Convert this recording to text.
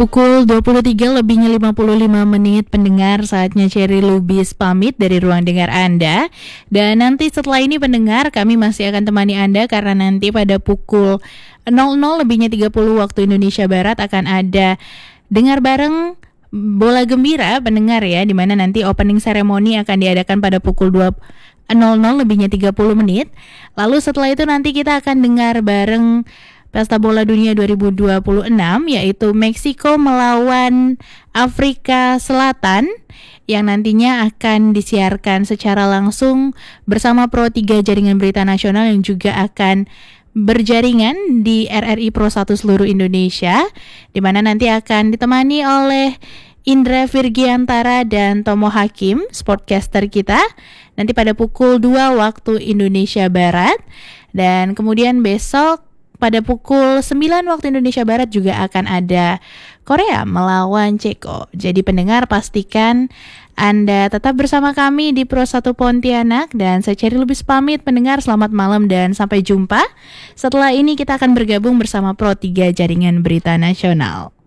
Pukul 23:55 pendengar, saatnya Cherry Lubis pamit dari ruang dengar Anda. Dan nanti setelah ini pendengar, kami masih akan temani Anda karena nanti pada pukul 00:30 waktu Indonesia Barat akan ada dengar bareng Bola Gembira pendengar ya, di mana nanti opening ceremony akan diadakan pada pukul 00:30. Lalu setelah itu nanti kita akan dengar bareng Pesta Bola Dunia 2026, yaitu Meksiko melawan Afrika Selatan, yang nantinya akan disiarkan secara langsung bersama Pro 3 Jaringan Berita Nasional yang juga akan berjaringan di RRI Pro 1 seluruh Indonesia, di mana nanti akan ditemani oleh Indra Virgiantara dan Tomo Hakim, sportcaster kita, nanti pada pukul 2 waktu Indonesia Barat. Dan kemudian besok pada pukul 9 waktu Indonesia Barat juga akan ada Korea melawan Ceko. Jadi pendengar, pastikan Anda tetap bersama kami di Pro 1 Pontianak. Dan saya Cherry Lubis pamit pendengar, selamat malam dan sampai jumpa. Setelah ini kita akan bergabung bersama Pro 3 Jaringan Berita Nasional.